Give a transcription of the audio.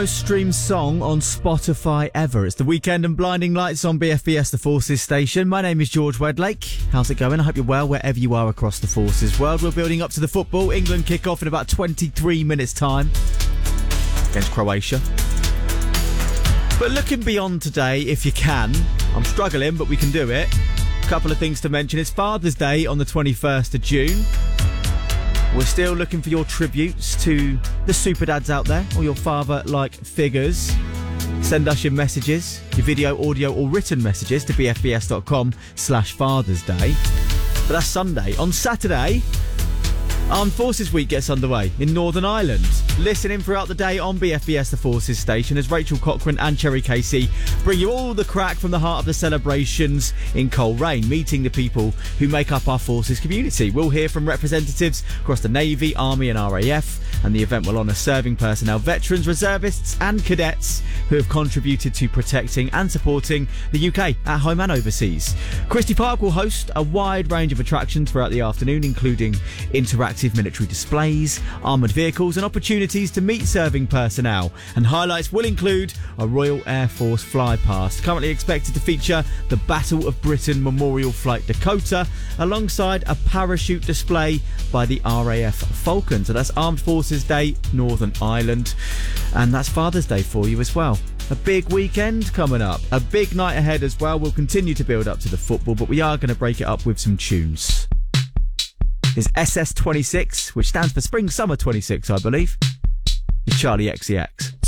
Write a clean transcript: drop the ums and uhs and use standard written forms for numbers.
Most streamed song on Spotify ever. It's The Weekend and Blinding Lights on BFBS, the Forces station. My name is George Wedlake. How's it going? I hope you're well wherever you are across the Forces world. We're building up to the football. England kick off in about 23 minutes time against Croatia. But looking beyond today, if you can, I'm struggling, but we can do it. A couple of things to mention. It's Father's Day on the 21st of June. We're still looking for your tributes to the super dads out there, or your father-like figures. Send us your messages, your video, audio or written messages to bfbs.com/Father's Day. But that's Sunday. On Saturday, Armed Forces Week gets underway in Northern Ireland. Listen in throughout the day on BFBS, the Forces station, as Rachel Cochrane and Cherry Casey bring you all the crack from the heart of the celebrations in Coleraine, meeting the people who make up our Forces community. We'll hear from representatives across the Navy, Army and RAF, and the event will honour serving personnel, veterans, reservists and cadets who have contributed to protecting and supporting the UK at home and overseas. Christie Park will host a wide range of attractions throughout the afternoon, including interactive military displays, armoured vehicles and opportunities to meet serving personnel. And highlights will include a Royal Air Force flypast, currently expected to feature the Battle of Britain Memorial Flight Dakota, alongside a parachute display by the RAF Falcon. So that's Armed Forces Day, Northern Ireland. And that's Father's Day for you as well. A big weekend coming up. A big night ahead as well. We'll continue to build up to the football, but we are going to break it up with some tunes. Is SS26, which stands for Spring Summer 26, I believe. It's Charlie XCX.